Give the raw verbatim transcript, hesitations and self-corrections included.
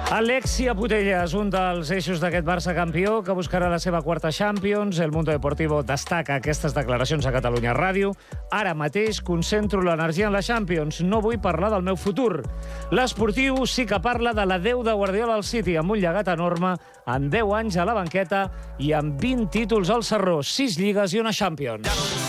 Alexia Putellas, un dels eixos d'aquest Barça campió, que buscarà la seva quarta Champions. El Mundo Deportivo destaca aquestes declaracions a Catalunya Ràdio. Ara mateix concentro l'energia en la Champions. No vull parlar del meu futur. L'esportiu sí que parla de l'adeu de Guardiola al City, amb un llegat enorme, amb deu anys a la banqueta i amb vint títols al sarró, sis lligues i una Champions.